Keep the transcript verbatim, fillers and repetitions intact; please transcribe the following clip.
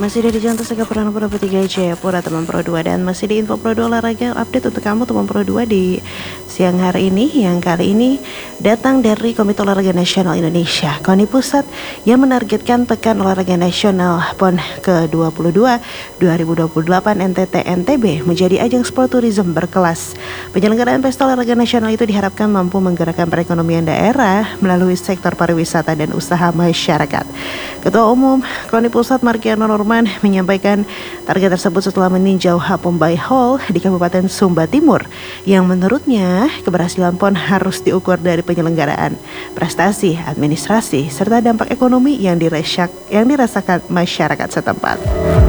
Masih dari Jantung Sega Purana Pura tiga Jayapura teman Pro dua, dan masih di info Pro dua olahraga update untuk kamu teman Pro dua di siang hari ini, yang kali ini datang dari Komite Olahraga Nasional Indonesia KONI Pusat yang menargetkan Pekan Olahraga Nasional P O N ke dua puluh dua dua ribu dua puluh delapan N T T N T B menjadi ajang sport tourism berkelas. Penyelenggaraan Pesta Olahraga Nasional itu diharapkan mampu menggerakkan perekonomian daerah melalui sektor pariwisata dan usaha masyarakat. Ketua Umum KONI Pusat Markiano Norman menyampaikan target tersebut setelah meninjau Hapumbai Hall di Kabupaten Sumba Timur, yang menurutnya keberhasilan P O N harus diukur dari penyelenggaraan, prestasi, administrasi, serta dampak ekonomi yang dirasak, yang dirasakan masyarakat setempat.